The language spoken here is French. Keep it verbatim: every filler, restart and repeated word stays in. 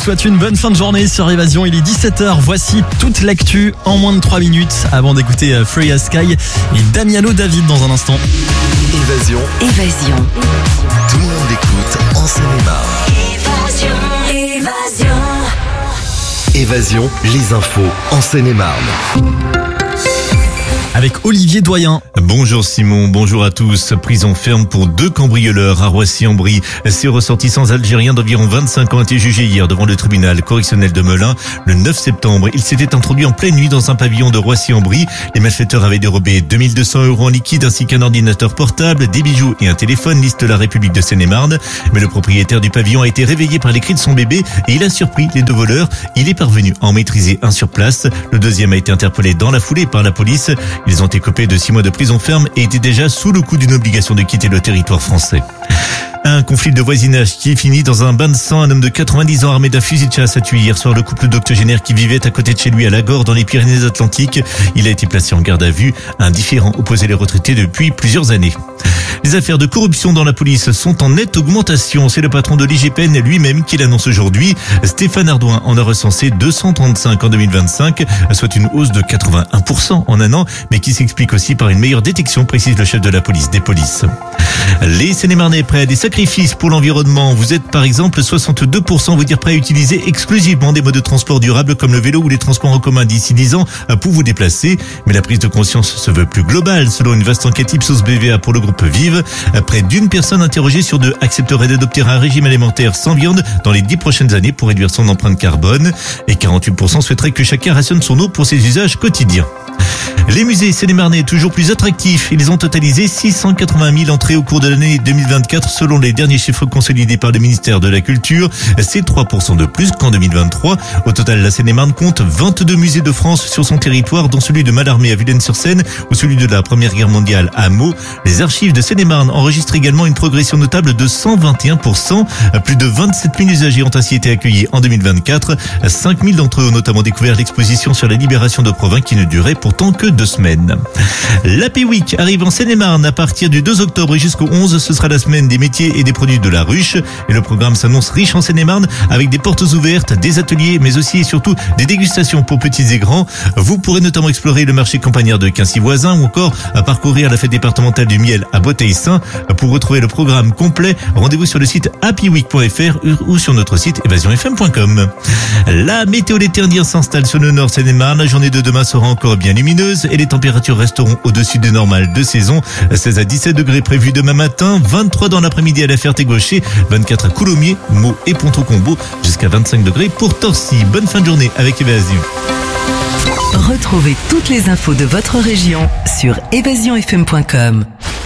souhaite une bonne fin de journée sur Évasion. Il est dix-sept heures. Voici toute l'actu en moins de trois minutes avant d'écouter Free as Sky et Damiano David dans un instant. Évasion. Évasion. Tout le monde écoute en Seine-et-Marne. Évasion. Évasion. Évasion, les infos en Seine-et-Marne. Avec Olivier Doyen. Bonjour Simon, bonjour à tous. Prison ferme pour deux cambrioleurs à Roissy-en-Brie. Ces ressortissants algériens d'environ vingt-cinq ans ont été jugés hier devant le tribunal correctionnel de Melun. Le neuf septembre, ils s'étaient introduits en pleine nuit dans un pavillon de Roissy-en-Brie. Les malfaiteurs avaient dérobé deux mille deux cents euros en liquide ainsi qu'un ordinateur portable, des bijoux et un téléphone, liste la République de Seine-et-Marne. Mais le propriétaire du pavillon a été réveillé par les cris de son bébé et il a surpris les deux voleurs. Il est parvenu à en maîtriser un sur place. Le deuxième a été interpellé dans la foulée par la police. Ils ont écopé de six mois de prison ferme et étaient déjà sous le coup d'une obligation de quitter le territoire français. Un conflit de voisinage qui est fini dans un bain de sang. Un homme de quatre-vingt-dix ans armé d'un fusil de chasse a tué hier soir le couple d'octogénaires qui vivait à côté de chez lui à Lagorre dans les Pyrénées-Atlantiques. Il a été placé en garde à vue. Un différend opposait les retraités depuis plusieurs années. Les affaires de corruption dans la police sont en nette augmentation. C'est le patron de l'I G P N lui-même qui l'annonce aujourd'hui. Stéphane Ardouin en a recensé deux cent trente-cinq en deux mille vingt-cinq, soit une hausse de quatre-vingt-un pour cent en un an, mais qui s'explique aussi par une meilleure détection, précise le chef de la police des polices. Les Seine-et-Marnais prêts à des sacrifices pour l'environnement. Vous êtes par exemple soixante-deux pour cent vous dire prêts à utiliser exclusivement des modes de transport durables comme le vélo ou les transports en commun d'ici dix ans pour vous déplacer. Mais la prise de conscience se veut plus globale. Selon une vaste enquête Ipsos B V A pour le groupe Vive, près d'une personne interrogée sur deux accepterait d'adopter un régime alimentaire sans viande dans les dix prochaines années pour réduire son empreinte carbone. Et quarante-huit pour cent souhaiteraient que chacun rationne son eau pour ses usages quotidiens. Les musées Seine-et-Marnais toujours plus attractifs. Ils ont totalisé six cent quatre-vingt mille entrées au cours de l'année deux mille vingt-quatre selon les derniers chiffres consolidés par le ministère de la Culture. C'est trois pour cent de plus qu'en deux mille vingt-trois. Au total, la Seine-et-Marne compte vingt-deux musées de France sur son territoire, dont celui de Mallarmé à Vilaine-sur-Seine ou celui de la Première Guerre mondiale à Meaux. Les archives de Seine-et-Marne enregistrent également une progression notable de cent vingt et un pour cent. Plus de vingt-sept mille usagers ont ainsi été accueillis en deux mille vingt-quatre. cinq mille d'entre eux ont notamment découvert l'exposition sur la libération de Provins qui ne durait pourtant que deux semaines. L'Happy Week arrive en Seine-et-Marne à partir du deux octobre et jusqu'au onze. Ce sera la semaine des métiers et des produits de la ruche. Et le programme s'annonce riche en Seine-et-Marne avec des portes ouvertes, des ateliers, mais aussi et surtout des dégustations pour petits et grands. Vous pourrez notamment explorer le marché campagnard de Quincy-Voisin ou encore à parcourir la fête départementale du miel à Bauteil-Saint. Pour retrouver le programme complet, rendez-vous sur le site happy week point f r ou sur notre site évasion f m point com. La météo d'éternir s'installe sur le nord Seine-et-Marne. La journée de demain sera encore bien lumineuse et les températures resteront au-dessus des normales de saison. seize à dix-sept degrés prévus demain matin, vingt-trois dans l'après-midi à la Ferté-Gaucher, vingt-quatre à Coulommiers, Meaux et Ponto-Combo, jusqu'à vingt-cinq degrés pour Torcy. Bonne fin de journée avec Évasion. Retrouvez toutes les infos de votre région sur évasion f m point com.